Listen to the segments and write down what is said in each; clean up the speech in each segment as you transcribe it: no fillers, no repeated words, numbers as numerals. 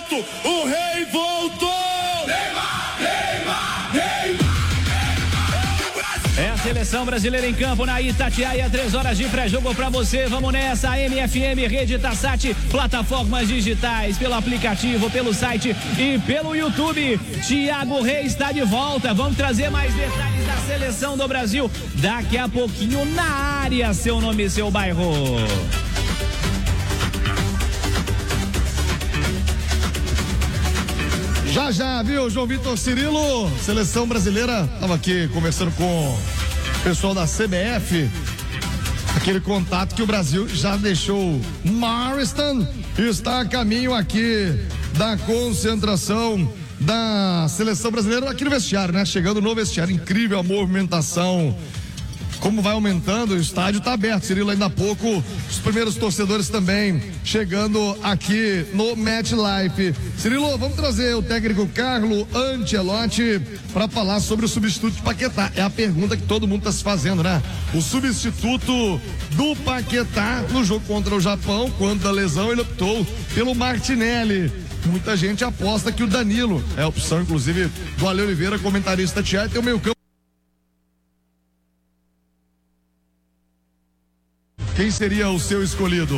alto, o rei voltou! É a seleção brasileira em campo na Itatiaia, 3 horas de pré-jogo pra você. Vamos nessa, MFM, Rede Tassat, plataformas digitais, pelo aplicativo, pelo site e pelo YouTube. Thiago Reis está de volta. Vamos trazer mais detalhes da seleção do Brasil daqui a pouquinho na área. Seu nome e seu bairro. Já, viu, João Vitor Cirilo? Seleção brasileira, tava aqui conversando com o pessoal da CBF, aquele contato que o Brasil já deixou Marston e está a caminho aqui da concentração da seleção brasileira aqui no vestiário, né? Chegando no vestiário, incrível a movimentação. Como vai aumentando, o estádio está aberto, Cirilo, ainda há pouco, os primeiros torcedores também chegando aqui no MetLife. Cirilo, vamos trazer o técnico Carlo Ancelotti para falar sobre o substituto de Paquetá. É a pergunta que todo mundo está se fazendo, né? O substituto do Paquetá no jogo contra o Japão, quando da lesão, ele optou pelo Martinelli. Muita gente aposta que o Danilo é a opção, inclusive, do Ale Oliveira, comentarista Tiago, tem o meio campo. Quem seria o seu escolhido?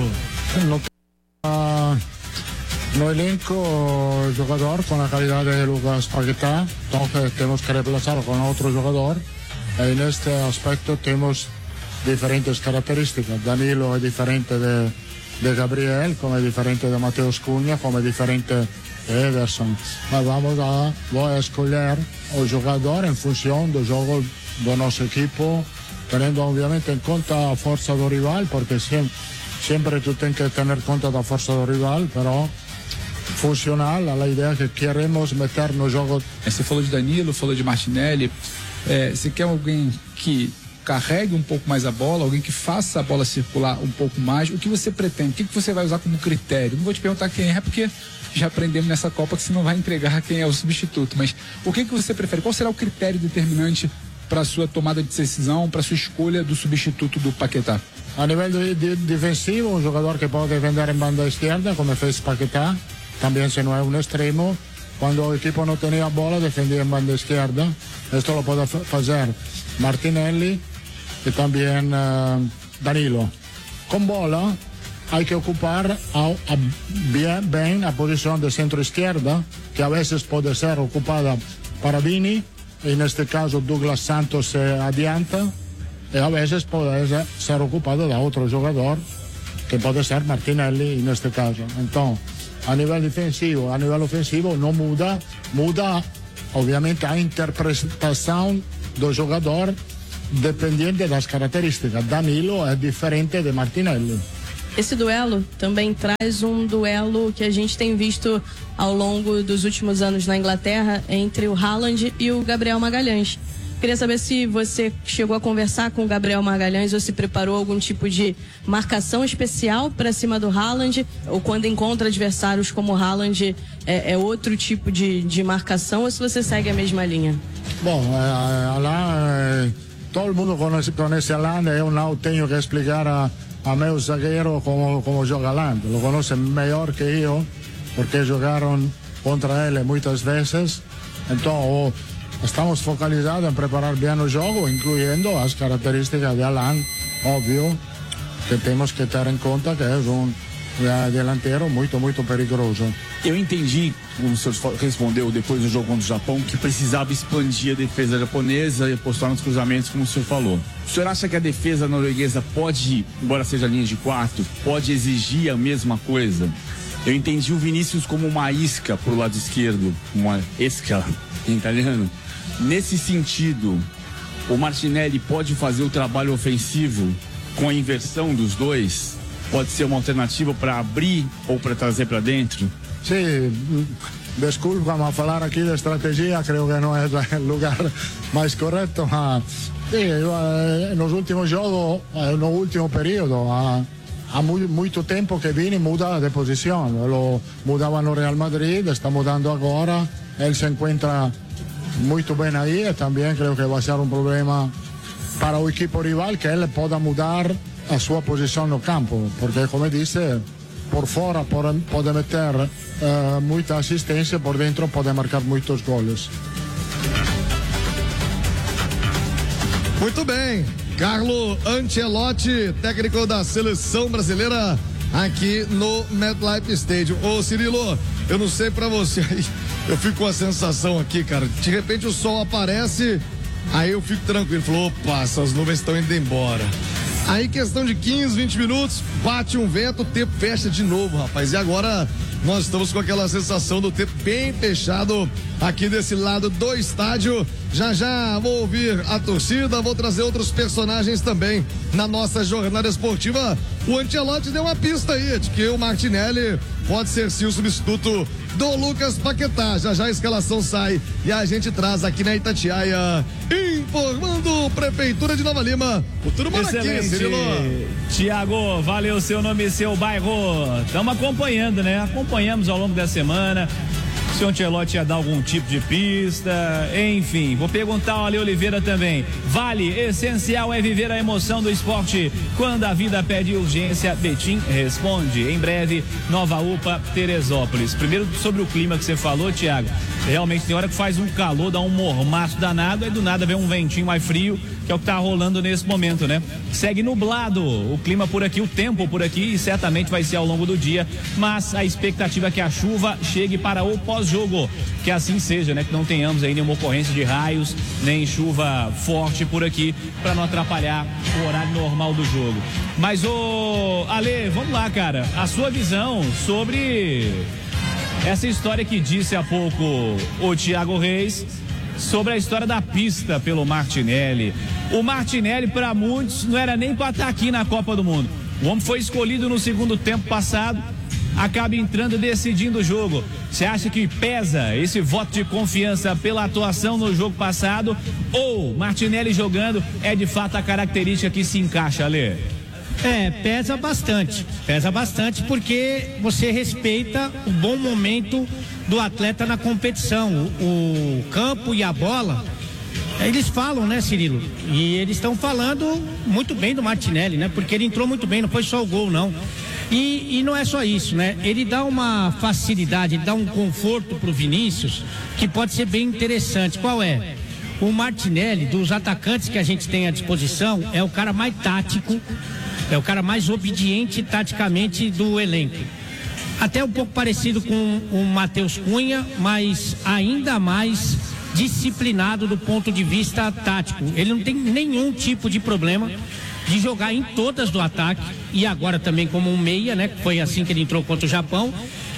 No elenco jugador con la calidad de Lucas Paquetá, entonces tenemos que reemplazarlo con otro jugador. En este aspecto tenemos diferentes características. Danilo es diferente de Gabriel, como es diferente de Mateus Cunha, como es diferente de Ederson. Voy a escoger el jugador en función del juego de nuestro equipo, teniendo obviamente en cuenta la fuerza del rival, porque siempre tú tienes que tener en cuenta la fuerza del rival, pero funcional a ideia que queremos meter no jogo. Você falou de Danilo, falou de Martinelli, você quer alguém que carregue um pouco mais a bola, alguém que faça a bola circular um pouco mais. O que você pretende? O que você vai usar como critério? Não vou te perguntar quem é, porque já aprendemos nessa Copa que você não vai entregar quem é o substituto, mas o que você prefere? Qual será o critério determinante para a sua tomada de decisão, para a sua escolha do substituto do Paquetá? A nível defensivo, um jogador que pode defender em banda esquerda, como fez Paquetá, também se não é um extremo. Quando o equipo não tinha a bola, defendia em banda esquerda. Isto lo pode fazer Martinelli e também Danilo. Com bola, há que ocupar bem a posição de centro-esquerda, que a vezes pode ser ocupada para Vini, e neste caso Douglas Santos se adianta, e a vezes pode ser ocupado de outro jogador, que pode ser Martinelli neste caso. Então, a nível defensivo, a nível ofensivo não muda obviamente a interpretação do jogador dependente das características. Danilo é diferente de Martinelli. Esse duelo também traz um duelo que a gente tem visto ao longo dos últimos anos na Inglaterra entre o Haaland e o Gabriel Magalhães. Queria saber se você chegou a conversar com o Gabriel Magalhães ou se preparou algum tipo de marcação especial para cima do Haaland, ou quando encontra adversários como o Haaland é outro tipo de marcação, ou se você segue a mesma linha? Bom, lá todo mundo conhece Haaland, eu não tenho que explicar a meu zagueiro como joga Haaland. Lo conhece melhor que eu, porque jogaram contra ele muitas vezes. Então, estamos focalizados em preparar bem o jogo, incluindo as características de Haaland. Óbvio que temos que ter em conta que é um delantero muito perigoso. Eu entendi, como o senhor respondeu depois do jogo contra o Japão, que precisava expandir a defesa japonesa e apostar nos cruzamentos, como o senhor falou. O senhor acha que a defesa norueguesa pode, embora seja linha de 4, pode exigir a mesma coisa? Eu entendi o Vinícius como uma isca pro lado esquerdo, uma esca em italiano. Nesse sentido, o Martinelli pode fazer o trabalho ofensivo com a inversão dos dois? Pode ser uma alternativa para abrir ou para trazer para dentro? Sim, desculpa, mas falar aqui de estratégia creio que não é o lugar mais correto. Nos últimos jogos, no último período, há muito tempo que Vini muda de posição. Ele mudava no Real Madrid, está mudando agora. Ele se encontra muito bem aí e também creio que vai ser um problema para o equipo rival que ele possa mudar a sua posição no campo, porque como disse, por fora pode meter muita assistência, por dentro pode marcar muitos goles. Muito bem, Carlo Ancelotti, técnico da seleção brasileira aqui no MetLife Stadium. Ô Cirilo, eu não sei pra você, eu fico com a sensação aqui, cara, de repente o sol aparece, aí eu fico tranquilo, falou, opa, essas nuvens estão indo embora. Aí questão de 15, 20 minutos, bate um vento, o tempo fecha de novo, rapaz, e agora nós estamos com aquela sensação do tempo bem fechado aqui desse lado do estádio. Já já vou ouvir a torcida, vou trazer outros personagens também na nossa jornada esportiva. O Ancelotti deu uma pista aí de que o Martinelli pode ser sim o substituto do Lucas Paquetá. Já já a escalação sai e a gente traz aqui na Itatiaia, informando Prefeitura de Nova Lima. O turma aqui, Cirilo. Tiago, valeu seu nome e seu bairro. Estamos acompanhando, né? Acompanhamos ao longo da semana. Se o Ancelotti ia dar algum tipo de pista, enfim, vou perguntar ao Ale Oliveira também. Vale, essencial é viver a emoção do esporte. Quando a vida pede urgência, Betim responde. Em breve, Nova UPA, Teresópolis. Primeiro, sobre o clima que você falou, Thiago. Realmente tem hora que faz um calor, dá um mormaço danado, aí do nada vem um ventinho mais frio, que é o que tá rolando nesse momento, né? Segue nublado o clima por aqui, o tempo por aqui, e certamente vai ser ao longo do dia, mas a expectativa é que a chuva chegue para o pós-jogo, que assim seja, né? Que não tenhamos aí nenhuma ocorrência de raios, nem chuva forte por aqui, para não atrapalhar o horário normal do jogo. Mas, ô Ale, vamos lá, cara, a sua visão sobre essa história que disse há pouco o Thiago Reis, sobre a história da pista pelo Martinelli. O Martinelli, para muitos, não era nem para estar aqui na Copa do Mundo. O homem foi escolhido no segundo tempo passado, acaba entrando decidindo o jogo. Você acha que pesa esse voto de confiança pela atuação no jogo passado, ou Martinelli jogando é de fato a característica que se encaixa, Ale? Pesa bastante porque você respeita o bom momento do atleta na competição, o campo e a bola. Eles falam, né, Cirilo? E eles estão falando muito bem do Martinelli, né? Porque ele entrou muito bem, não foi só o gol, não. E não é só isso, né? Ele dá uma facilidade, ele dá um conforto pro Vinícius que pode ser bem interessante. Qual é? O Martinelli, dos atacantes que a gente tem à disposição, é o cara mais tático, é o cara mais obediente taticamente do elenco. Até um pouco parecido com o Matheus Cunha, mas ainda mais disciplinado do ponto de vista tático. Ele não tem nenhum tipo de problema de jogar em todas do ataque, e agora também como um meia, né? Foi assim que ele entrou contra o Japão,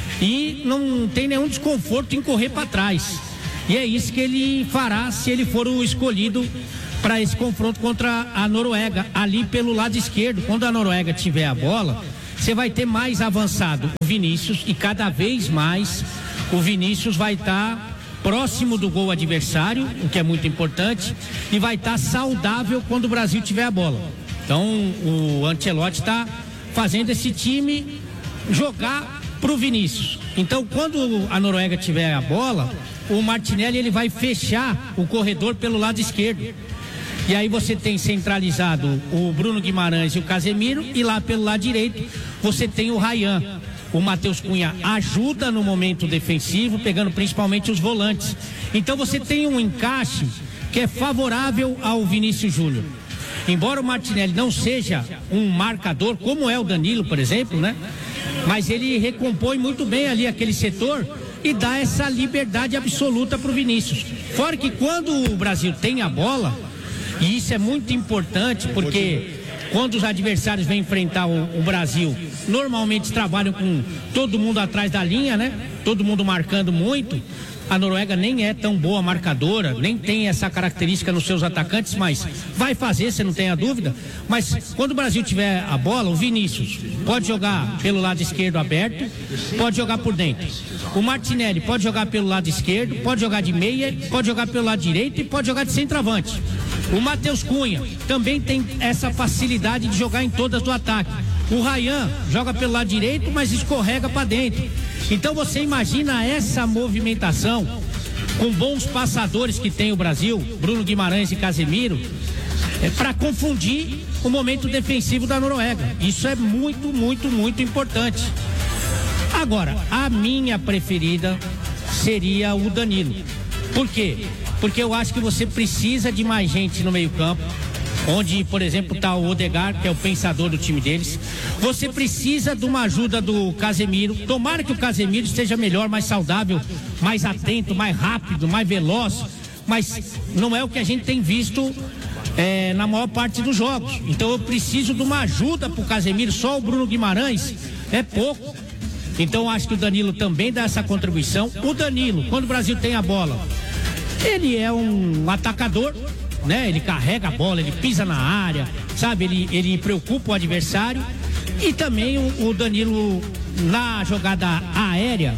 e não tem nenhum desconforto em correr para trás. E é isso que ele fará se ele for o escolhido para esse confronto contra a Noruega, ali pelo lado esquerdo. Quando a Noruega tiver a bola, você vai ter mais avançado o Vinícius, e cada vez mais o Vinícius vai estar próximo do gol adversário, o que é muito importante, e vai estar saudável quando o Brasil tiver a bola. Então o Ancelotti está fazendo esse time jogar pro Vinícius. Então quando a Noruega tiver a bola, o Martinelli ele vai fechar o corredor pelo lado esquerdo. E aí você tem centralizado o Bruno Guimarães e o Casemiro, e lá pelo lado direito você tem o Ryan. O Matheus Cunha ajuda no momento defensivo, pegando principalmente os volantes. Então você tem um encaixe que é favorável ao Vinícius Júnior. Embora o Martinelli não seja um marcador, como é o Danilo, por exemplo, né? Mas ele recompõe muito bem ali aquele setor e dá essa liberdade absoluta para o Vinícius. Fora que quando o Brasil tem a bola, e isso é muito importante, porque quando os adversários vêm enfrentar o Brasil, normalmente trabalham com todo mundo atrás da linha, né? Todo mundo marcando muito. A Noruega nem é tão boa marcadora, nem tem essa característica nos seus atacantes, mas vai fazer, você não tem a dúvida. Mas quando o Brasil tiver a bola, o Vinícius pode jogar pelo lado esquerdo aberto, pode jogar por dentro. O Martinelli pode jogar pelo lado esquerdo, pode jogar de meia, pode jogar pelo lado direito e pode jogar de centroavante. O Matheus Cunha também tem essa facilidade de jogar em todas do ataque. O Ryan joga pelo lado direito, mas escorrega para dentro. Então você imagina essa movimentação com bons passadores que tem o Brasil, Bruno Guimarães e Casemiro, para confundir o momento defensivo da Noruega. Isso é muito, muito, muito importante. Agora, a minha preferida seria o Danilo. Por quê? Porque eu acho que você precisa de mais gente no meio-campo, onde, por exemplo, está o Odegaard, que é o pensador do time deles. Você precisa de uma ajuda do Casemiro. Tomara que o Casemiro esteja melhor, mais saudável, mais atento, mais rápido, mais veloz. Mas não é o que a gente tem visto na maior parte dos jogos. Então eu preciso de uma ajuda pro Casemiro. Só o Bruno Guimarães é pouco. Então eu acho que o Danilo também dá essa contribuição. O Danilo, quando o Brasil tem a bola, ele é um atacador, né? Ele carrega a bola, ele pisa na área, sabe? Ele preocupa o adversário. E também o Danilo na jogada aérea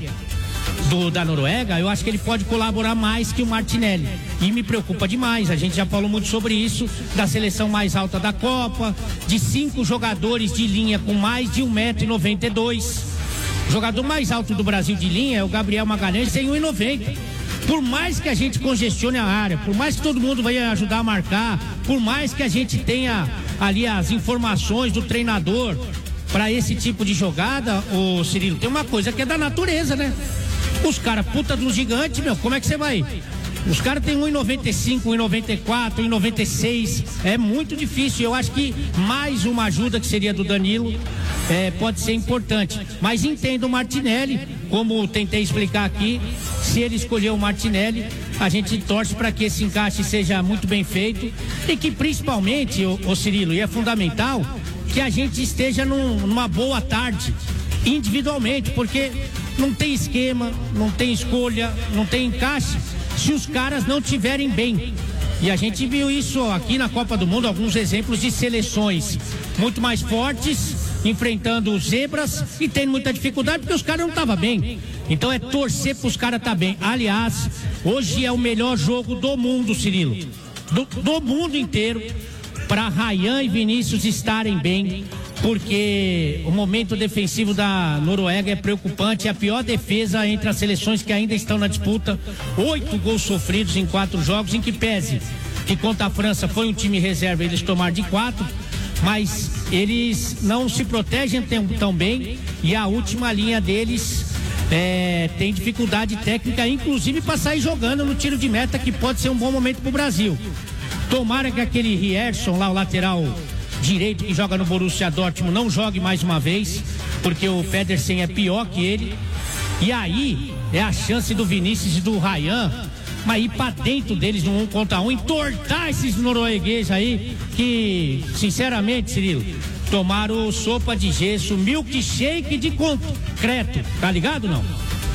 da Noruega, eu acho que ele pode colaborar mais que o Martinelli. E me preocupa demais, a gente já falou muito sobre isso, da seleção mais alta da Copa, de 5 jogadores de linha com mais de 1,92 m. O jogador mais alto do Brasil de linha é o Gabriel Magalhães, tem 1,90 m. Por mais que a gente congestione a área, por mais que todo mundo venha ajudar a marcar, por mais que a gente tenha ali as informações do treinador para esse tipo de jogada, ô Cirilo, tem uma coisa que é da natureza, né? Os caras, puta dos gigantes, meu, como é que você vai? Os caras têm 1,95, 1,94, 1,96. É muito difícil. Eu acho que mais uma ajuda que seria do Danilo pode ser importante. Mas entendo o Martinelli, como tentei explicar aqui. Se ele escolher o Martinelli, a gente torce para que esse encaixe seja muito bem feito e que principalmente, ô Cirilo, e é fundamental, que a gente esteja numa boa tarde, individualmente, porque não tem esquema, não tem escolha, não tem encaixe se os caras não tiverem bem. E a gente viu isso aqui na Copa do Mundo, alguns exemplos de seleções muito mais fortes, enfrentando zebras e tendo muita dificuldade porque os caras não estavam bem. Então é torcer para os caras estar bem. Aliás, hoje é o melhor jogo do mundo, Cirilo, do mundo inteiro, para Ryan e Vinícius estarem bem, porque o momento defensivo da Noruega é preocupante, é a pior defesa entre as seleções que ainda estão na disputa. 8 gols sofridos em 4 jogos, em que pese que contra a França foi um time reserva, eles tomaram de 4, mas eles não se protegem tão bem, e a última linha deles tem dificuldade técnica, inclusive para sair jogando no tiro de meta, que pode ser um bom momento para o Brasil. Tomara que aquele Rierson lá, o lateral direito que joga no Borussia Dortmund, não jogue mais uma vez, porque o Pedersen é pior que ele. E aí é a chance do Vinícius e do Ryan, mas ir pra dentro deles no 1 contra 1, entortar esses noruegueses aí, que sinceramente, Cirilo, tomaram sopa de gesso, milkshake de concreto, tá ligado não?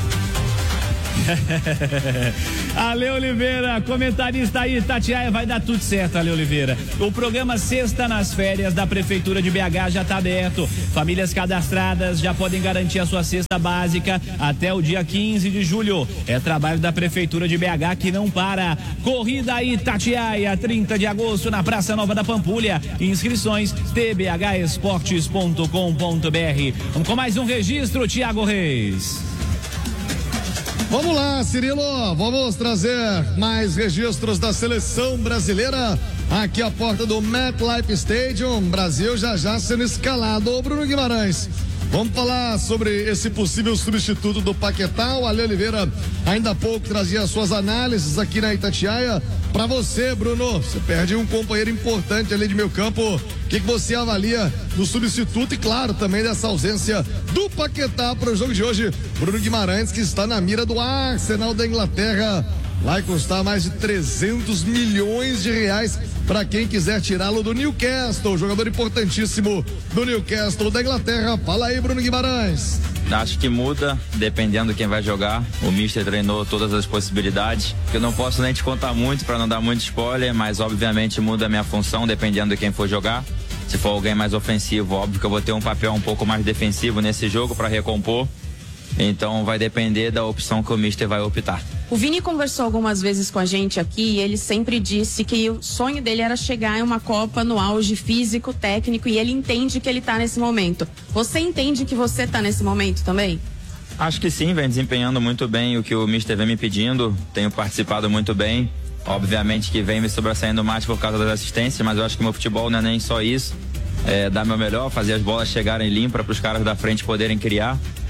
Ale Oliveira, comentarista aí, Itatiaia, vai dar tudo certo, Ale Oliveira. O programa Sexta nas Férias da Prefeitura de BH já está aberto. Famílias cadastradas já podem garantir a sua cesta básica até o dia 15 de julho. É trabalho da Prefeitura de BH que não para. Corrida Itatiaia, 30 de agosto na Praça Nova da Pampulha. Inscrições tbhesportes.com.br. Vamos com mais um registro, Thiago Reis. Vamos lá, Cirilo, vamos trazer mais registros da seleção brasileira aqui à porta do MetLife Stadium. Brasil já sendo escalado. Ô Bruno Guimarães, vamos falar sobre esse possível substituto do Paquetá. O Ale Oliveira ainda há pouco trazia as suas análises aqui na Itatiaia. Para você, Bruno, você perde um companheiro importante ali de meio campo. O que você avalia do substituto e, claro, também dessa ausência do Paquetá para o jogo de hoje? Bruno Guimarães, que está na mira do Arsenal da Inglaterra, vai custar mais de 300 milhões de reais para quem quiser tirá-lo do Newcastle, jogador importantíssimo do Newcastle da Inglaterra. Fala aí, Bruno Guimarães. Acho que muda, dependendo de quem vai jogar. O Mister treinou todas as possibilidades. Eu não posso nem te contar muito para não dar muito spoiler, mas obviamente muda a minha função dependendo de quem for jogar. Se for alguém mais ofensivo, óbvio que eu vou ter um papel um pouco mais defensivo nesse jogo para recompor. Então vai depender da opção que o Mister vai optar. O Vini conversou algumas vezes com a gente aqui e ele sempre disse que o sonho dele era chegar em uma Copa no auge físico, técnico, e ele entende que ele está nesse momento. Você entende que você está nesse momento também? Acho que sim, vem desempenhando muito bem o que o Mister vem me pedindo, tenho participado muito bem. Obviamente que vem me sobressaindo mais por causa das assistências, mas eu acho que meu futebol não é nem só isso. Dar meu melhor, fazer as bolas chegarem limpas para os caras da frente poderem criar.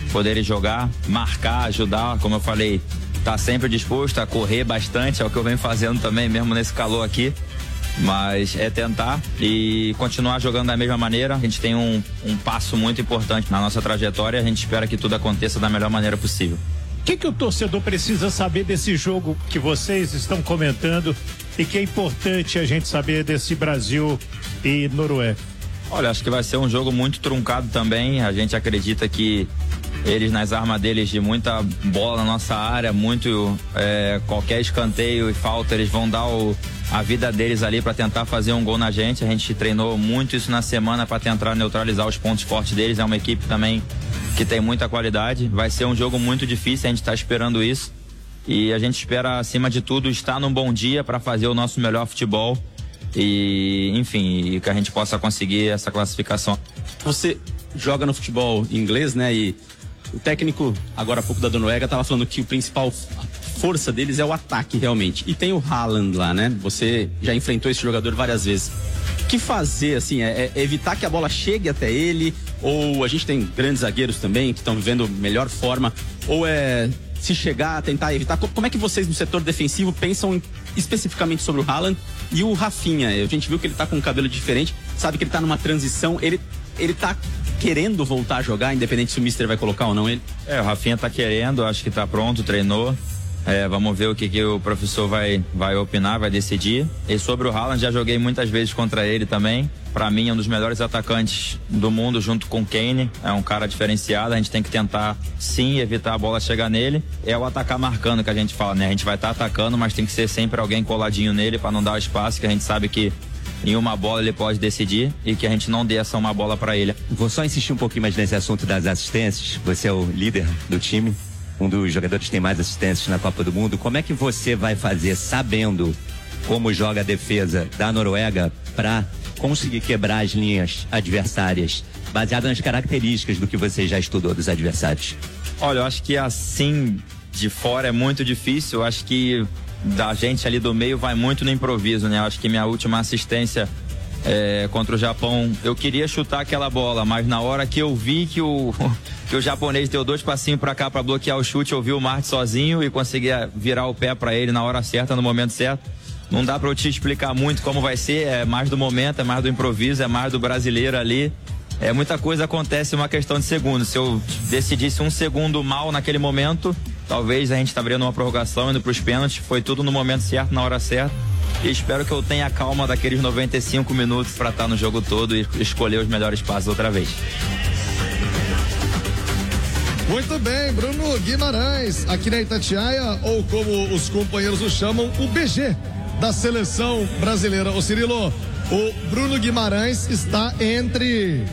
poderem jogar, marcar, ajudar, como eu falei, tá sempre disposto a correr bastante, é o que eu venho fazendo também, mesmo nesse calor aqui. Mas é tentar e continuar jogando da mesma maneira. A gente tem um passo muito importante na nossa trajetória. A gente espera que tudo aconteça da melhor maneira possível. O que o torcedor precisa saber desse jogo que vocês estão comentando e que é importante a gente saber desse Brasil e Noruega? Olha, acho que vai ser um jogo muito truncado também. A gente acredita que eles, nas armas deles, de muita bola na nossa área, qualquer escanteio e falta, eles vão dar a vida deles ali para tentar fazer um gol na gente. A gente treinou muito isso na semana para tentar neutralizar os pontos fortes deles. É uma equipe também que tem muita qualidade. Vai ser um jogo muito difícil, a gente está esperando isso. E a gente espera, acima de tudo, estar num bom dia para fazer o nosso melhor futebol. E, enfim, que a gente possa conseguir essa classificação. Você joga no futebol inglês, né? E o técnico, agora há pouco da Noruega, estava falando que o principal força deles é o ataque, realmente. E tem o Haaland lá, né? Você já enfrentou esse jogador várias vezes. O que fazer, assim, é evitar que a bola chegue até ele? Ou a gente tem grandes zagueiros também que estão vivendo melhor forma? Ou se chegar, tentar evitar? Como é que vocês no setor defensivo pensam especificamente sobre o Haaland e o Rafinha? A gente viu que ele tá com um cabelo diferente, sabe que ele tá numa transição, ele tá querendo voltar a jogar, independente se o Mister vai colocar ou não ele? O Rafinha tá querendo, acho que tá pronto, treinou. Vamos ver o que o professor vai opinar, vai decidir. E sobre o Haaland, já joguei muitas vezes contra ele também. Para mim, é um dos melhores atacantes do mundo, junto com o Kane. É um cara diferenciado, a gente tem que tentar, sim, evitar a bola chegar nele. É o atacar marcando que a gente fala, né? A gente vai estar atacando, mas tem que ser sempre alguém coladinho nele para não dar o espaço, que a gente sabe que em uma bola ele pode decidir e que a gente não dê essa uma bola para ele. Vou só insistir um pouquinho mais nesse assunto das assistências. Você é o líder do time, um dos jogadores que tem mais assistências na Copa do Mundo. Como é que você vai fazer, sabendo como joga a defesa da Noruega, para conseguir quebrar as linhas adversárias, baseado nas características do que você já estudou dos adversários? Olha, eu acho que assim, de fora é muito difícil. Eu acho que da gente ali do meio vai muito no improviso, né? Eu acho que minha última assistência contra o Japão, eu queria chutar aquela bola, mas na hora que eu vi que o japonês deu 2 passinhos pra cá pra bloquear o chute, eu vi o Marte sozinho e conseguia virar o pé pra ele na hora certa, no momento certo. Não dá pra eu te explicar muito como vai ser, é mais do momento, é mais do improviso, é mais do brasileiro ali. Muita coisa acontece em uma questão de segundos. Se eu decidisse um segundo mal naquele momento, talvez a gente estaria numa prorrogação, indo pros pênaltis. Foi tudo no momento certo, na hora certa. E espero que eu tenha a calma daqueles 95 minutos para estar no jogo todo e escolher os melhores passos outra vez. Muito bem, Bruno Guimarães, aqui na Itatiaia, ou como os companheiros o chamam, o BG da seleção brasileira. Ô Cirilo, o Bruno Guimarães está entre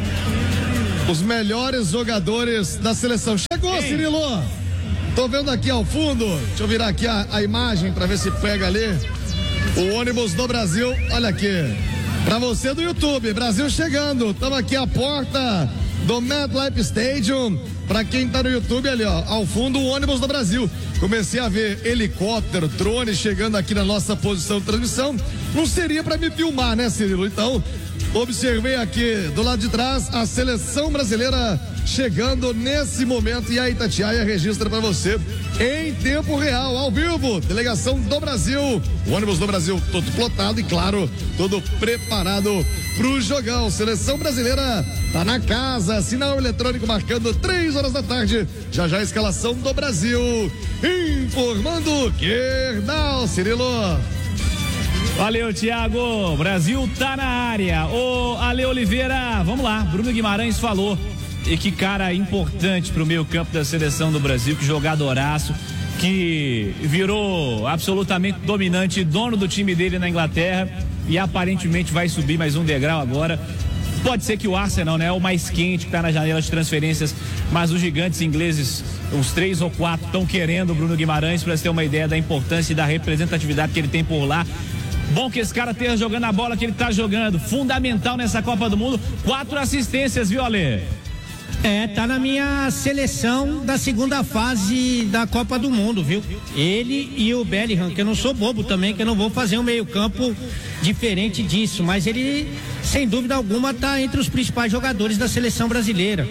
os melhores jogadores da seleção. Chegou, Sim. Cirilo! Tô vendo aqui ao fundo, deixa eu virar aqui a imagem para ver se pega ali. O ônibus do Brasil, olha aqui, pra você do YouTube, Brasil chegando, estamos aqui à porta do MetLife Stadium. Pra quem tá no YouTube ali, ó, ao fundo o ônibus do Brasil. Comecei a ver helicóptero, drone chegando aqui na nossa posição de transmissão. Não seria pra me filmar, né, Cirilo? Então, observei aqui do lado de trás a seleção brasileira chegando nesse momento e a Itatiaia registra pra você em tempo real, ao vivo, delegação do Brasil, o ônibus do Brasil todo plotado e claro, todo preparado pro jogão. Seleção brasileira tá na casa, sinal eletrônico marcando 3 horas da tarde, já a escalação do Brasil, informando Kerdal, Cirilo. Valeu, Thiago. Brasil tá na área. Ô, Ale Oliveira, vamos lá. Bruno Guimarães falou. E que cara importante pro meio campo da seleção do Brasil, que jogadoraço, que virou absolutamente dominante, dono do time dele na Inglaterra e aparentemente vai subir mais um degrau agora. Pode ser que o Arsenal, né, é o mais quente que tá na janela de transferências, mas os gigantes ingleses, uns 3 ou 4, estão querendo o Bruno Guimarães, para você ter uma ideia da importância e da representatividade que ele tem por lá. Bom que esse cara esteja jogando a bola que ele tá jogando, fundamental nessa Copa do Mundo. 4 assistências, viu, Ale? Tá na minha seleção da segunda fase da Copa do Mundo, viu? Ele e o Bellingham, que eu não sou bobo também, que eu não vou fazer um meio campo diferente disso, mas ele, sem dúvida alguma, tá entre os principais jogadores da seleção brasileira.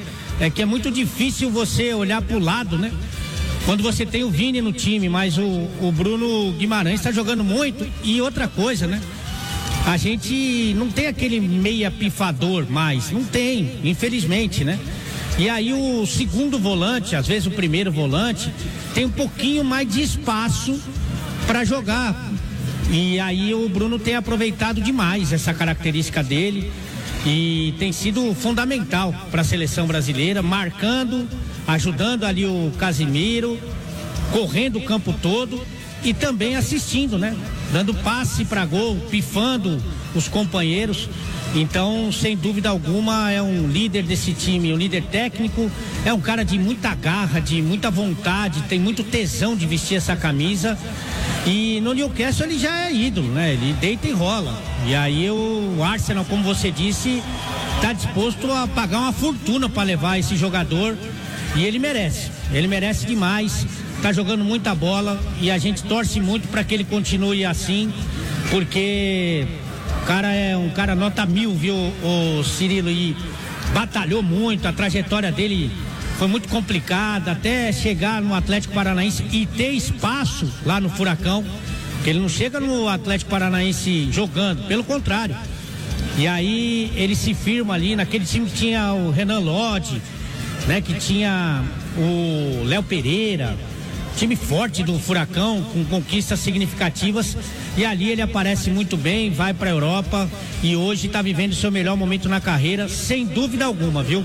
é que é muito difícil você olhar pro lado, né? Quando você tem o Vini no time, mas o Bruno Guimarães está jogando muito. E outra coisa, né? A gente não tem aquele meia pifador mais, não tem, infelizmente, né? E aí o segundo volante, às vezes o primeiro volante, tem um pouquinho mais de espaço para jogar. E aí o Bruno tem aproveitado demais essa característica dele e tem sido fundamental para a seleção brasileira, marcando, ajudando ali o Casimiro, correndo o campo todo e também assistindo, né? Dando passe para gol, pifando os companheiros. Então, sem dúvida alguma, é um líder desse time, um líder técnico, é um cara de muita garra, de muita vontade, tem muito tesão de vestir essa camisa. E no Newcastle ele já é ídolo, né? Ele deita e rola. E aí o Arsenal, como você disse, está disposto a pagar uma fortuna para levar esse jogador. E ele merece demais. Tá jogando muita bola e a gente torce muito para que ele continue assim, porque o cara é um cara nota 1000, viu, o Cirilo, e batalhou muito, a trajetória dele foi muito complicada até chegar no Atlético Paranaense e ter espaço lá no Furacão, porque ele não chega no Atlético Paranaense jogando, pelo contrário. E aí ele se firma ali naquele time que tinha o Renan Lodge, né, que tinha o Léo Pereira, time forte do Furacão, com conquistas significativas, e ali ele aparece muito bem, vai para a Europa e hoje está vivendo o seu melhor momento na carreira, sem dúvida alguma, viu?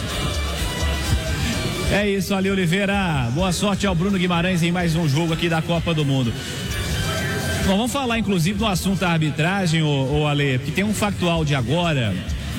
É isso, Ale Oliveira, boa sorte ao Bruno Guimarães em mais um jogo aqui da Copa do Mundo. Bom, vamos falar inclusive do assunto da arbitragem, ô Ale, porque tem um factual de agora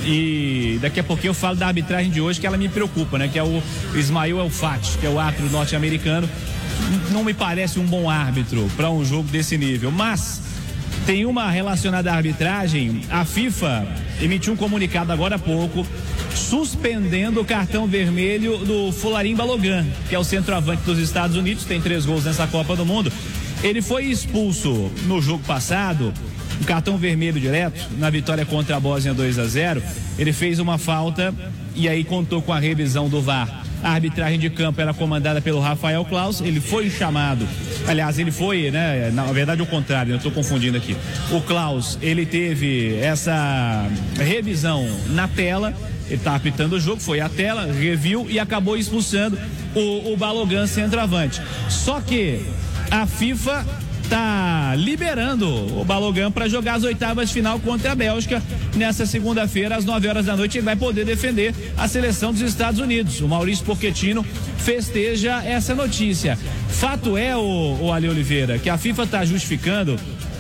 e daqui a pouquinho eu falo da arbitragem de hoje, que ela me preocupa, né? Que é o Ismael El Fati, que é o árbitro norte-americano. Não me parece um bom árbitro para um jogo desse nível, mas tem uma relacionada à arbitragem. A FIFA emitiu um comunicado agora há pouco suspendendo o cartão vermelho do Folarin Balogun, que é o centroavante dos Estados Unidos, tem 3 gols nessa Copa do Mundo. Ele foi expulso no jogo passado, um cartão vermelho direto, na vitória contra a Bósnia 2-0. Ele fez uma falta e aí contou com a revisão do VAR. A arbitragem de campo era comandada pelo Rafael Claus, ele foi chamado, aliás, ele foi, né, na verdade o contrário, eu estou confundindo aqui. O Claus, ele teve essa revisão na tela, ele tá apitando o jogo, foi à tela, reviu e acabou expulsando o Balogun, centroavante. Só que a FIFA tá liberando o Balogun para jogar as oitavas de final contra a Bélgica nessa segunda-feira às 9h da noite. Ele vai poder defender a seleção dos Estados Unidos. O Maurício Pochettino festeja essa notícia. Fato é, o Ale Oliveira, que a FIFA está justificando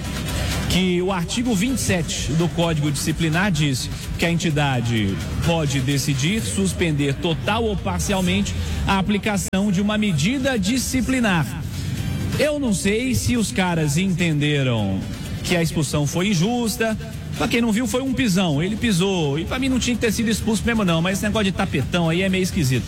que o artigo 27 do Código Disciplinar diz que a entidade pode decidir suspender total ou parcialmente a aplicação de uma medida disciplinar. Eu não sei se os caras entenderam que a expulsão foi injusta. Pra quem não viu, foi um pisão. Ele pisou. E pra mim não tinha que ter sido expulso mesmo, não. Mas esse negócio de tapetão aí é meio esquisito.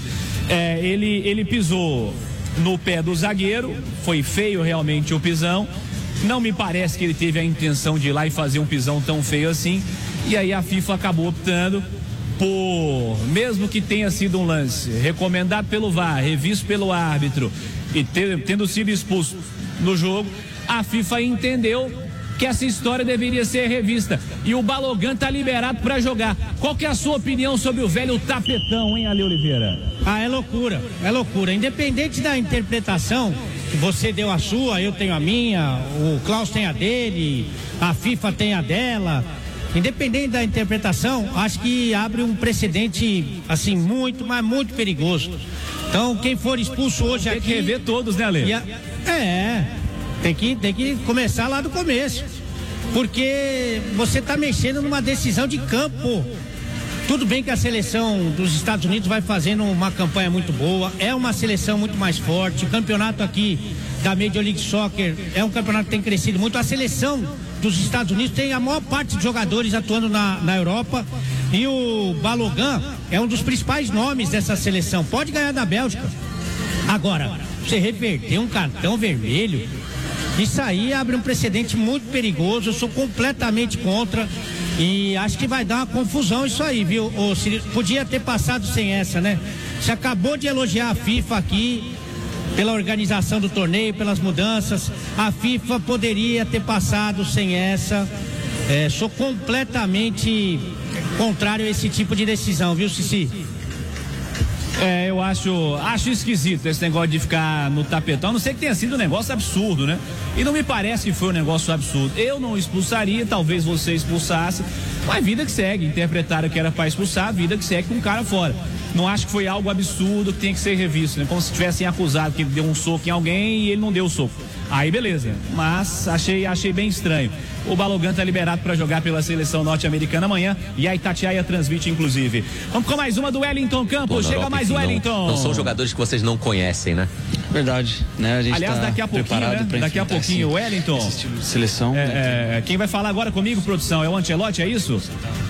Ele pisou no pé do zagueiro. Foi feio realmente o pisão. Não me parece que ele teve a intenção de ir lá e fazer um pisão tão feio assim. E aí a FIFA acabou optando por, mesmo que tenha sido um lance recomendado pelo VAR, revisto pelo árbitro e tendo sido expulso no jogo, a FIFA entendeu que essa história deveria ser revista e o Balogun tá liberado para jogar. Qual que é a sua opinião sobre o velho tapetão, hein, Ale Oliveira? Ah, é loucura, independente da interpretação, você deu a sua, eu tenho a minha, o Klaus tem a dele, a FIFA tem a dela. Independente da interpretação, acho que abre um precedente, assim, muito, mas muito perigoso. Então, quem for expulso hoje aqui... Tem que rever todos, né, Ale? Tem que começar lá do começo. Porque você está mexendo numa decisão de campo. Tudo bem que a seleção dos Estados Unidos vai fazendo uma campanha muito boa, é uma seleção muito mais forte. O campeonato aqui da Major League Soccer é um campeonato que tem crescido muito. A seleção dos Estados Unidos tem a maior parte de jogadores atuando na Europa e o Balogun é um dos principais nomes dessa seleção, pode ganhar da Bélgica. Agora, você reverter um cartão vermelho, isso aí abre um precedente muito perigoso. Eu sou completamente contra e acho que vai dar uma confusão isso aí, viu? Podia ter passado sem essa, né? Você acabou de elogiar a FIFA aqui pela organização do torneio, pelas mudanças. A FIFA poderia ter passado sem essa. Sou completamente contrário a esse tipo de decisão, viu, Cici? Eu acho esquisito esse negócio de ficar no tapetão, a não ser que tenha sido um negócio absurdo, né? E não me parece que foi um negócio absurdo. Eu não expulsaria, talvez você expulsasse, mas vida que segue, interpretaram que era para expulsar, vida que segue com o cara fora. Não acho que foi algo absurdo que tem que ser revisto, né? Como se tivessem acusado que ele deu um soco em alguém e ele não deu o soco. Aí beleza, mas achei bem estranho. O Balogun tá liberado para jogar pela seleção norte-americana amanhã e a Itatiaia transmite, inclusive. Vamos com mais uma do Wellington Campos. Chega Europa, mais o Wellington. Não são jogadores que vocês não conhecem, né? Verdade, né? A gente aliás, daqui a pouquinho, né? Daqui a pouquinho, Wellington. Esse tipo de seleção. Quem vai falar agora comigo, produção, é o Ancelotti, é isso?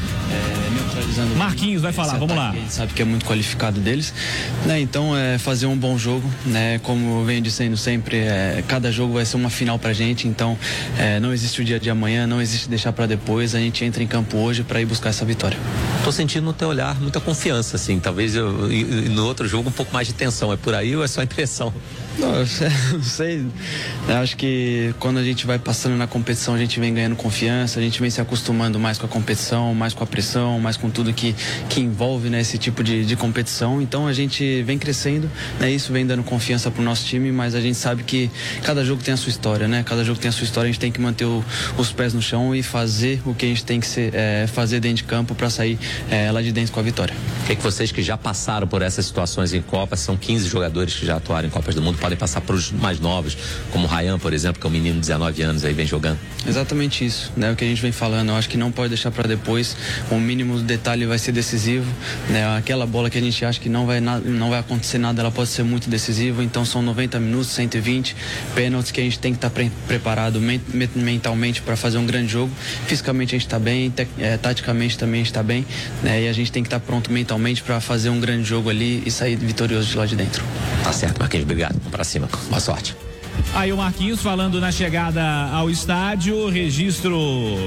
Marquinhos vai falar, vamos lá. A gente sabe que é muito qualificado deles, né? Então fazer um bom jogo, né? Como eu venho dizendo sempre, cada jogo vai ser uma final pra gente, então não existe o dia de amanhã, não existe deixar pra depois, a gente entra em campo hoje pra ir buscar essa vitória. Tô sentindo no teu olhar muita confiança, assim, talvez no outro jogo um pouco mais de tensão, é por aí ou é só impressão? Não sei, eu acho que quando a gente vai passando na competição a gente vem ganhando confiança, a gente vem se acostumando mais com a competição, mais com a pressão, mais com tudo que envolve, né, esse tipo de competição, então a gente vem crescendo, né, isso vem dando confiança pro nosso time, mas a gente sabe que cada jogo tem a sua história, né, cada jogo tem a sua história, a gente tem que manter os pés no chão e fazer o que a gente tem que fazer dentro de campo para sair lá de dentro com a vitória. O que vocês que já passaram por essas situações em Copa, são 15 jogadores que já atuaram em Copas do Mundo, podem passar para os mais novos, como o Ryan, por exemplo, que é um menino de 19 anos aí, vem jogando. Exatamente isso, né? O que a gente vem falando, eu acho que não pode deixar para depois, o mínimo detalhe vai ser decisivo, né? Aquela bola que a gente acha que não vai acontecer nada, ela pode ser muito decisiva, então são 90 minutos, 120 pênaltis que a gente tem que estar preparado mentalmente para fazer um grande jogo. Fisicamente a gente está bem, taticamente também a gente está bem, né? E a gente tem que estar pronto mentalmente para fazer um grande jogo ali e sair vitorioso de lá de dentro. Tá certo, Marquinhos, obrigado. Vamos pra cima, boa sorte. Aí o Marquinhos falando na chegada ao estádio, registro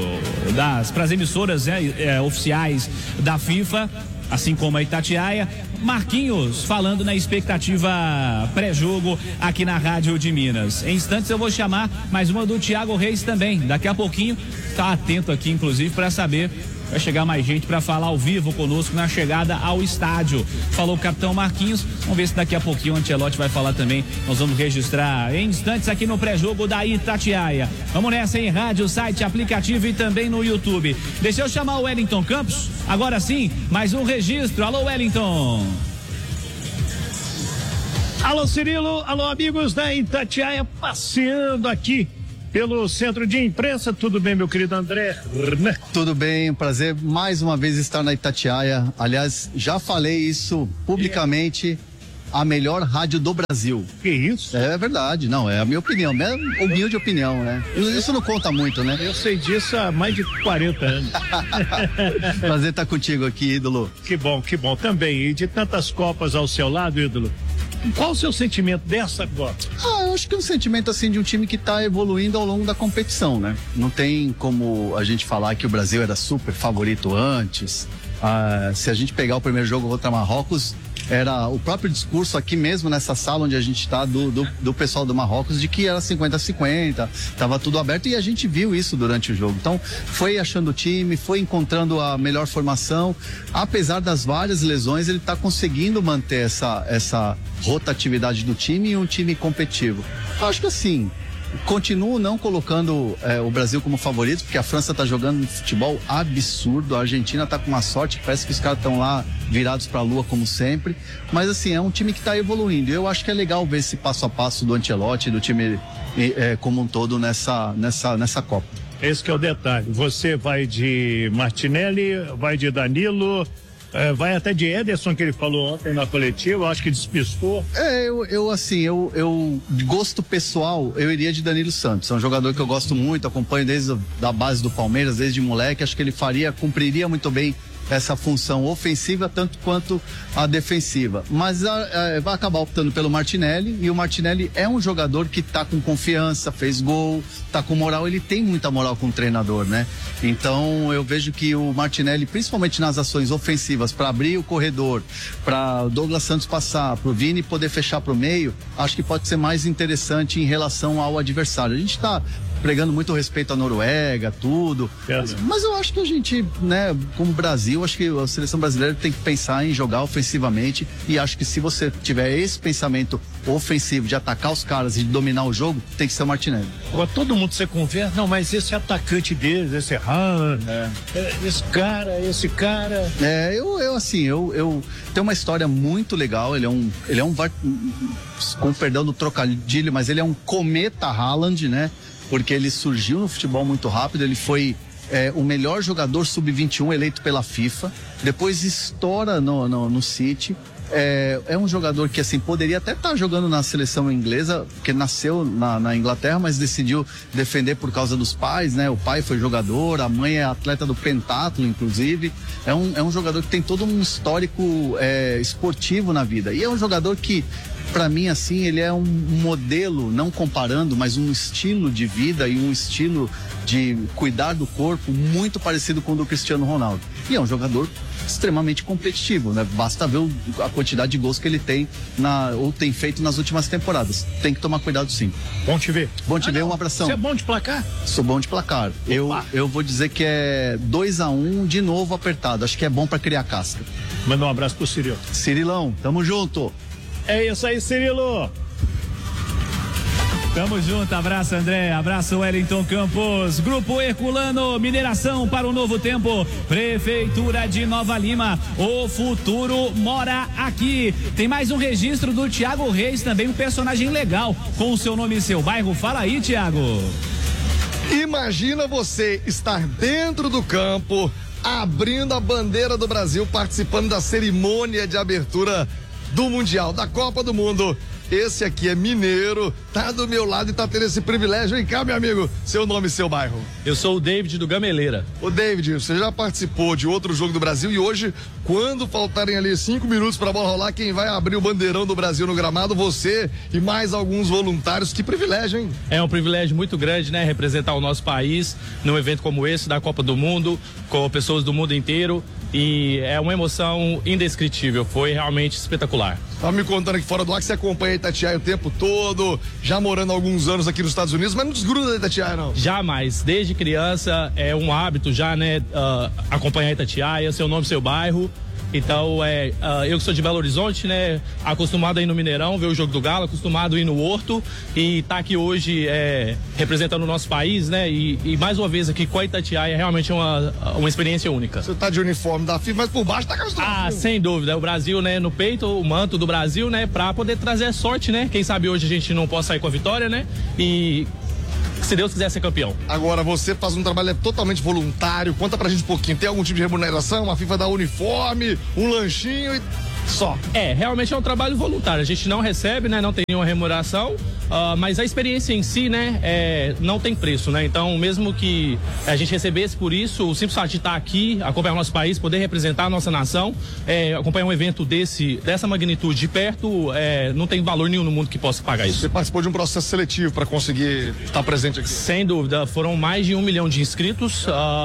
para as emissoras oficiais da FIFA, assim como a Itatiaia. Marquinhos falando na expectativa pré-jogo aqui na Rádio de Minas. Em instantes eu vou chamar mais uma do Thiago Reis também. Daqui a pouquinho, tá atento aqui inclusive para saber. Vai chegar mais gente para falar ao vivo conosco na chegada ao estádio. Falou o capitão Marquinhos. Vamos ver se daqui a pouquinho o Ancelotti vai falar também. Nós vamos registrar em instantes aqui no pré-jogo da Itatiaia. Vamos nessa em rádio, site, aplicativo e também no YouTube. Deixa eu chamar o Wellington Campos. Agora sim, mais um registro. Alô, Wellington. Alô, Cirilo. Alô, amigos da Itatiaia, passeando aqui pelo centro de imprensa. Tudo bem, meu querido André? Tudo bem, prazer mais uma vez estar na Itatiaia. Aliás, já falei isso publicamente, a melhor rádio do Brasil. Que isso? É verdade, não, é a minha opinião, minha humilde opinião, né? Isso não conta muito, né? Eu sei disso há mais de 40 anos. Prazer estar contigo aqui, ídolo. Que bom também. E de tantas Copas ao seu lado, ídolo, qual o seu sentimento dessa Copa? Eu acho que é um sentimento assim de um time que está evoluindo ao longo da competição, né? Não tem como a gente falar que o Brasil era super favorito antes. Se a gente pegar o primeiro jogo contra Marrocos, era o próprio discurso aqui mesmo nessa sala onde a gente está do pessoal do Marrocos de que era 50-50, estava tudo aberto e a gente viu isso durante o jogo. Então foi achando o time, foi encontrando a melhor formação, apesar das várias lesões ele está conseguindo manter essa rotatividade do time e um time competitivo. Eu acho que assim, continuo não colocando o Brasil como favorito, porque a França tá jogando um futebol absurdo, a Argentina tá com uma sorte, parece que os caras estão lá virados pra lua como sempre, mas assim, é um time que tá evoluindo. Eu acho que é legal ver esse passo a passo do Ancelotti e do time como um todo nessa Copa. Esse que é o detalhe, você vai de Martinelli, vai de Danilo, vai até de Ederson, que ele falou ontem na coletiva, acho que despistou. Eu gosto pessoal, eu iria de Danilo Santos, é um jogador que eu gosto muito, acompanho desde a base do Palmeiras, desde moleque, acho que ele cumpriria muito bem essa função ofensiva tanto quanto a defensiva. Mas vai acabar optando pelo Martinelli, e o Martinelli é um jogador que tá com confiança, fez gol, tá com moral, ele tem muita moral com o treinador, né? Então eu vejo que o Martinelli, principalmente nas ações ofensivas, para abrir o corredor, para Douglas Santos passar, pro Vini poder fechar pro meio, acho que pode ser mais interessante em relação ao adversário. A gente tá pregando muito respeito à Noruega, tudo. Mas eu acho que a gente, né, como Brasil, acho que a seleção brasileira tem que pensar em jogar ofensivamente, e acho que se você tiver esse pensamento ofensivo de atacar os caras e de dominar o jogo, tem que ser o Martinelli. Agora todo mundo se conversa, não, mas esse atacante deles, esse Haaland, esse cara. Eu tenho uma história muito legal, ele é um com perdão do trocadilho, mas ele é um cometa Haaland, né? Porque ele surgiu no futebol muito rápido, ele foi o melhor jogador sub-21 eleito pela FIFA, depois estoura no City. É um jogador que, assim, poderia até estar jogando na seleção inglesa, porque nasceu na Inglaterra, mas decidiu defender por causa dos pais, né? O pai foi jogador, a mãe é atleta do pentatlo, inclusive. É um jogador que tem todo um histórico esportivo na vida. E é um jogador que, para mim, assim, ele é um modelo, não comparando, mas um estilo de vida e um estilo de cuidar do corpo muito parecido com o do Cristiano Ronaldo. E é um jogador extremamente competitivo, né? Basta ver a quantidade de gols que ele tem ou tem feito nas últimas temporadas. Tem que tomar cuidado, sim. Bom te ver. Bom te ver, um abração. Você é bom de placar? Sou bom de placar. Eu vou dizer que é 2-1 de novo apertado. Acho que é bom para criar casca. Manda um abraço pro Cirilo. Cirilão, tamo junto. É isso aí, Cirilo. Tamo junto, abraço André, abraço Wellington Campos. Grupo Herculano, mineração para o novo tempo. Prefeitura de Nova Lima, o futuro mora aqui. Tem mais um registro do Thiago Reis, também um personagem legal, com o seu nome e seu bairro. Fala aí, Thiago. Imagina você estar dentro do campo, abrindo a bandeira do Brasil, participando da cerimônia de abertura do Mundial, da Copa do Mundo. Esse aqui é mineiro, tá do meu lado e tá tendo esse privilégio. Vem cá, meu amigo, seu nome e seu bairro. Eu sou o David do Gameleira. Ô David, você já participou de outro jogo do Brasil e hoje, quando faltarem ali 5 minutos pra bola rolar, quem vai abrir o bandeirão do Brasil no gramado? Você e mais alguns voluntários. Que privilégio, hein? É um privilégio muito grande, né? Representar o nosso país num evento como esse, da Copa do Mundo, com pessoas do mundo inteiro. E é uma emoção indescritível, foi realmente espetacular. Tava me contando aqui fora do ar que você acompanha a Itatiaia o tempo todo, já morando há alguns anos aqui nos Estados Unidos, mas não desgruda da Itatiaia, não? Jamais, desde criança é um hábito já, né, acompanhar a Itatiaia, seu nome, seu bairro. Então, eu que sou de Belo Horizonte, né, acostumado a ir no Mineirão, ver o jogo do Galo, acostumado a ir no Horto, e tá aqui hoje representando o nosso país, né, e mais uma vez aqui com a Itatiaia, realmente é uma experiência única. Você tá de uniforme da FIFA, mas por baixo tá acostumado. Ah, sem dúvida, o Brasil, né, no peito, o manto do Brasil, né, pra poder trazer sorte, né, quem sabe hoje a gente não possa sair com a vitória, né, e se Deus quiser ser campeão. Agora, você faz um trabalho totalmente voluntário, conta pra gente um pouquinho, tem algum tipo de remuneração? A FIFA dá uniforme, um lanchinho e só? Realmente é um trabalho voluntário, a gente não recebe, né, não tem nenhuma remuneração, mas a experiência em si, né, não tem preço, né, então mesmo que a gente recebesse por isso, o simples fato de estar aqui, acompanhar o nosso país, poder representar a nossa nação, acompanhar um evento dessa magnitude de perto, não tem valor nenhum no mundo que possa pagar isso. Você participou de um processo seletivo para conseguir estar presente aqui? Sem dúvida, foram mais de 1 milhão de inscritos,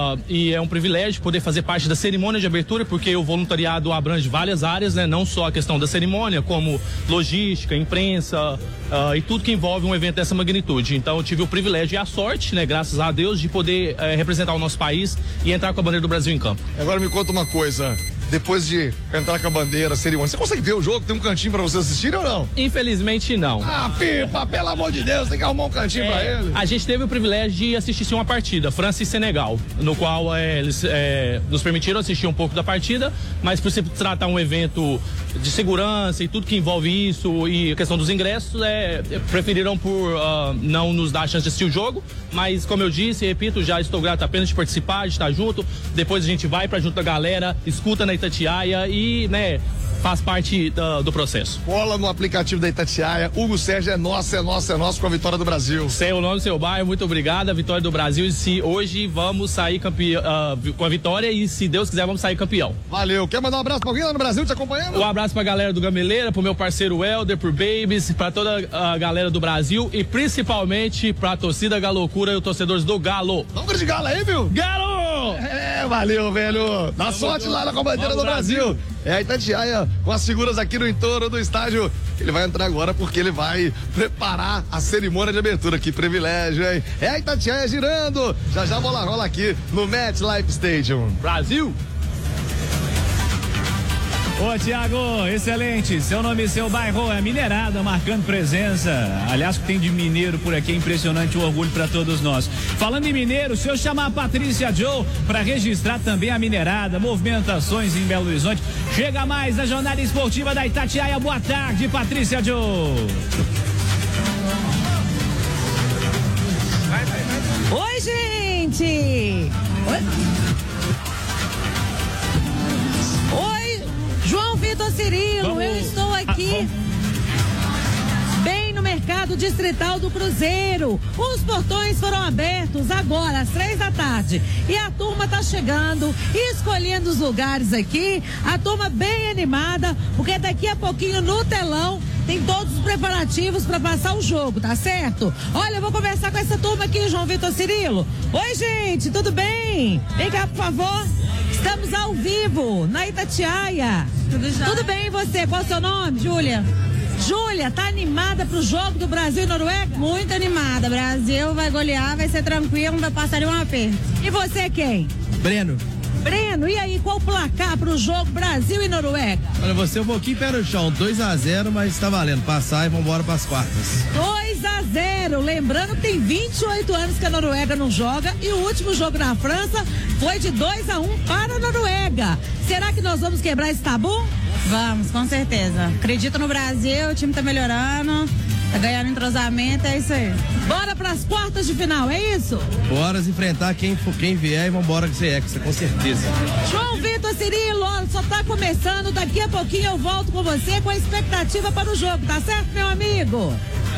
e é um privilégio poder fazer parte da cerimônia de abertura, porque o voluntariado abrange várias áreas, né, não só a questão da cerimônia, como logística, imprensa e tudo que envolve um evento dessa magnitude. Então eu tive o privilégio e a sorte, né, graças a Deus, de poder representar o nosso país e entrar com a bandeira do Brasil em campo. Agora me conta uma coisa, depois de entrar com a bandeira, a cerimônia, você consegue ver o jogo? Tem um cantinho pra vocês assistirem ou não? Infelizmente não. Ah, Pipa, pelo amor de Deus, tem que arrumar um cantinho pra ele. A gente teve o privilégio de assistir uma partida, França e Senegal, no qual eles nos permitiram assistir um pouco da partida, mas por se tratar um evento de segurança e tudo que envolve isso e a questão dos ingressos, preferiram por não nos dar a chance de assistir o jogo, mas como eu disse, repito, já estou grato apenas de participar, de estar junto, depois a gente vai pra junto da galera, escuta na Itatiaia e, né, faz parte do processo. Cola no aplicativo da Itatiaia. Hugo Sérgio é nosso com a vitória do Brasil. Seu nome, seu bairro, muito obrigado. A vitória do Brasil. E se hoje vamos sair campeão, com a vitória e se Deus quiser vamos sair campeão. Valeu. Quer mandar um abraço pra alguém lá no Brasil te acompanhando? Um abraço pra galera do Gameleira, pro meu parceiro Helder, pro Babies, pra toda a galera do Brasil e principalmente pra torcida Galocura e os torcedores do Galo. Dá um grande galo aí, viu? Galo! Valeu, velho. Dá sorte lá na bandeira do Brasil. É a Itatiaia com as figuras aqui no entorno do estádio. Ele vai entrar agora porque ele vai preparar a cerimônia de abertura. Que privilégio, hein? É a Itatiaia girando. Já a bola rola aqui no MetLife Stadium. Brasil! Ô, Thiago, excelente. Seu nome e seu bairro é Minerada, marcando presença. Aliás, o que tem de mineiro por aqui é impressionante, um orgulho para todos nós. Falando em mineiro, se eu chamar a Patrícia Joe para registrar também a Minerada, movimentações em Belo Horizonte, chega mais na jornada esportiva da Itatiaia. Boa tarde, Patrícia Joe. Oi, gente. Oi, João Vitor Cirilo, eu estou aqui bem no mercado distrital do Cruzeiro. Os portões foram abertos agora às 3h e a turma tá chegando e escolhendo os lugares aqui, a turma bem animada, porque daqui a pouquinho no telão tem todos os preparativos para passar o jogo, tá certo? Olha, eu vou conversar com essa turma aqui, João Vitor Cirilo. Oi, gente, tudo bem? Vem cá, por favor. Estamos ao vivo na Itatiaia. Tudo bem, e você? Qual é o seu nome? Júlia. Júlia, tá animada pro jogo do Brasil e Noruega? Muito animada. Brasil vai golear, vai ser tranquilo, não vai passar nenhum aperto. E você quem? Breno. Breno, e aí, qual o placar pro jogo Brasil e Noruega? Olha, você um pouquinho pé no chão, 2-0, mas tá valendo, passar e vambora pras quartas. 2-0, lembrando que tem 28 anos que a Noruega não joga e o último jogo na França foi de 2-1 para a Noruega. Será que nós vamos quebrar esse tabu? Vamos, com certeza. Acredito no Brasil, o time tá melhorando, tá ganhando entrosamento, é isso aí. Bora pras quartas de final, é isso? Bora enfrentar quem vier e vambora que você é, com certeza. João Vitor Cirilo, ó, só tá começando, daqui a pouquinho eu volto com você com a expectativa para o jogo, tá certo, meu amigo?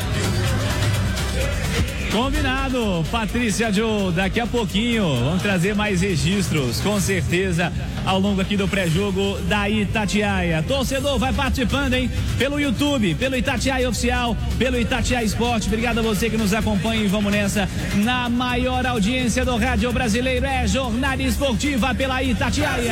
Combinado, Patrícia Joe, daqui a pouquinho vamos trazer mais registros, com certeza, ao longo aqui do pré-jogo da Itatiaia. Torcedor vai participando, hein? Pelo YouTube, pelo Itatiaia Oficial, pelo Itatiaia Esporte. Obrigado a você que nos acompanha e vamos nessa, na maior audiência do rádio brasileiro, é Jornada Esportiva pela Itatiaia.